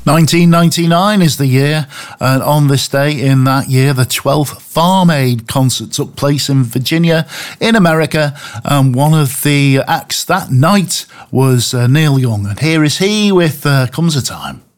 1999 is the year, and on this day in that year, the 12th Farm Aid concert took place in Virginia, in America, and one of the acts that night was Neil Young, and here is he with Comes a Time.